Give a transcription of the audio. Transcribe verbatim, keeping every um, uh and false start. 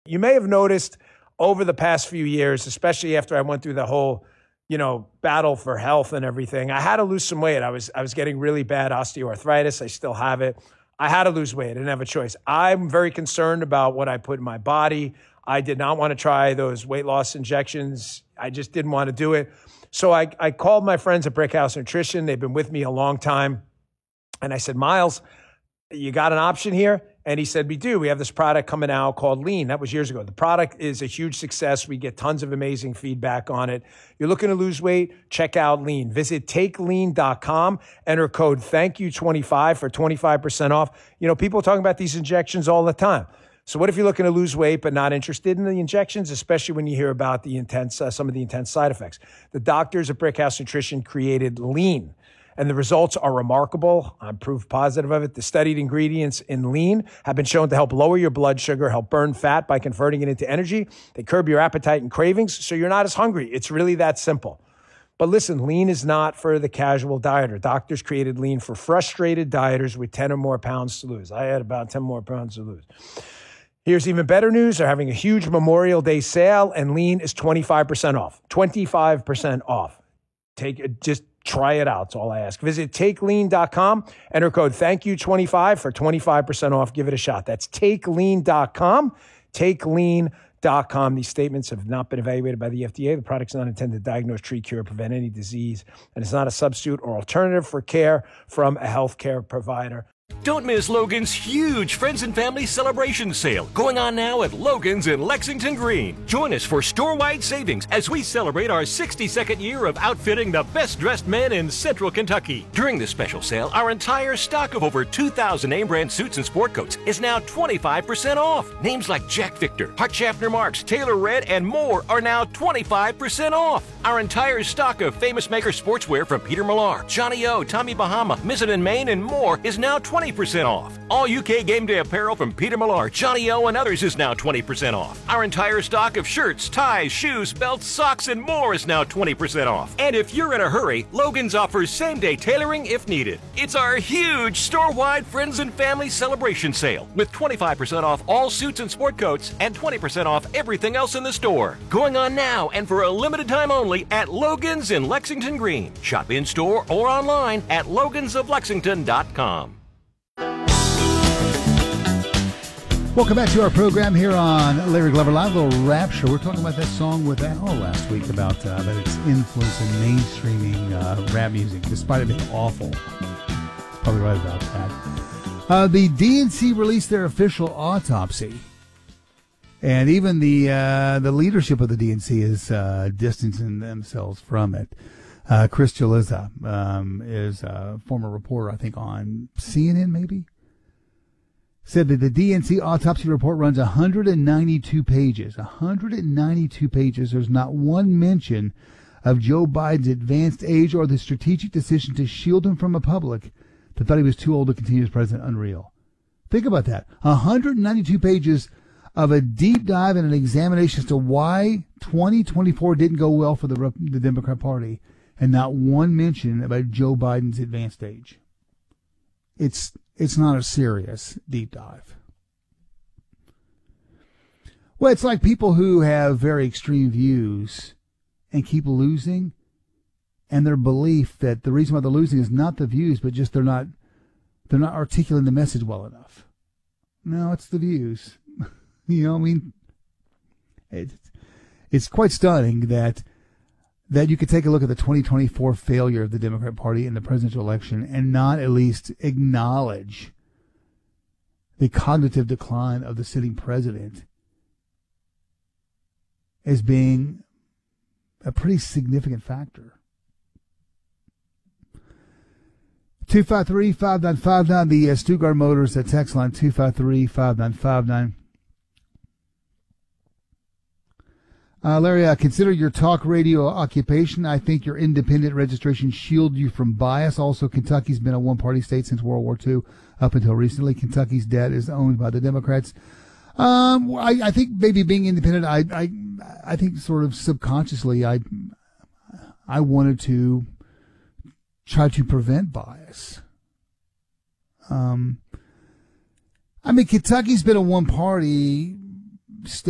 You may have noticed over the past few years, especially after I went through the whole, you know, battle for health and everything, I had to lose some weight. I was I was getting really bad osteoarthritis. I still have it. I had to lose weight. I didn't have a choice. I'm very concerned about what I put in my body. I did not want to try those weight loss injections. I just didn't want to do it. So I, I called my friends at Brickhouse Nutrition. They've been with me a long time. And I said, Miles, you got an option here? And he said, we do. We have this product coming out called Lean. That was years ago. The product is a huge success. We get tons of amazing feedback on it. You're looking to lose weight? Check out Lean. Visit take lean dot com. Enter code thank you twenty-five for twenty-five percent off. You know, people are talking about these injections all the time. So what if you're looking to lose weight but not interested in the injections, especially when you hear about the intense, uh, some of the intense side effects? The doctors at Brickhouse Nutrition created Lean, and the results are remarkable. I'm proof positive of it. The studied ingredients in Lean have been shown to help lower your blood sugar, help burn fat by converting it into energy. They curb your appetite and cravings, so you're not as hungry. It's really that simple. But listen, Lean is not for the casual dieter. Doctors created Lean for frustrated dieters with ten or more pounds to lose. I had about ten more pounds to lose. Here's even better news. They're having a huge Memorial Day sale, and Lean is twenty-five percent off. twenty-five percent off. Take it, just try it out. That's all I ask. Visit take lean dot com. Enter code thank you twenty-five for twenty-five percent off. Give it a shot. That's take lean dot com. take lean dot com. These statements have not been evaluated by the F D A. The product's not intended to diagnose, treat, cure, prevent any disease, and it's not a substitute or alternative for care from a healthcare provider. Don't miss Logan's huge Friends and Family Celebration Sale going on now at Logan's in Lexington Green. Join us for store-wide savings as we celebrate our sixty-second year of outfitting the best-dressed men in Central Kentucky. During this special sale, our entire stock of over two thousand name-brand suits and sport coats is now twenty-five percent off. Names like Jack Victor, Hart Schaffner Marks, Taylor Red, and more are now twenty-five percent off. Our entire stock of Famous Maker sportswear from Peter Millar, Johnny O, Tommy Bahama, Mizzen and Maine, and more is now twenty percent off. All U K game day apparel from Peter Millar, Johnny O, and others is now twenty percent off. Our entire stock of shirts, ties, shoes, belts, socks, and more is now twenty percent off. And if you're in a hurry, Logan's offers same-day tailoring if needed. It's our huge store-wide Friends and Family Celebration Sale with twenty-five percent off all suits and sport coats and twenty percent off everything else in the store. Going on now and for a limited time only at Logan's in Lexington Green. Shop in-store or online at logans of lexington dot com. Welcome back to our program here on Larry Glover Live, a little Rapture. We're talking about that song with Al last week about, uh, about its influence in mainstreaming uh, rap music, despite it being awful. Probably right about that. Uh, the D N C released their official autopsy, and even the uh, the leadership of the D N C is uh, distancing themselves from it. Uh, Chris Chaliza um, is a former reporter, I think, on C N N, maybe? Said that the D N C autopsy report runs one hundred ninety-two pages. one hundred ninety-two pages. There's not one mention of Joe Biden's advanced age or the strategic decision to shield him from a public that thought he was too old to continue as president. Unreal. Think about that. one hundred ninety-two pages of a deep dive and an examination as to why twenty twenty-four didn't go well for the, the Democrat Party, and not one mention about Joe Biden's advanced age. It's It's not a serious deep dive. Well, it's like people who have very extreme views and keep losing, and their belief that the reason why they're losing is not the views, but just they're not they're not articulating the message well enough. No, it's the views. You know, I mean, it, it's quite stunning that that you could take a look at the twenty twenty-four failure of the Democrat Party in the presidential election and not at least acknowledge the cognitive decline of the sitting president as being a pretty significant factor. two five three, five nine five nine, the uh, Stuttgart Motors uh, text line, two five three, five nine five nine. Uh, Larry, uh, consider your talk radio occupation. I think your independent registration shield you from bias. Also, Kentucky's been a one-party state since World War Two up until recently. Kentucky's debt is owned by the Democrats. Um, I, I think maybe being independent, I, I, I think sort of subconsciously, I, I wanted to try to prevent bias. Um, I mean, Kentucky's been a one-party state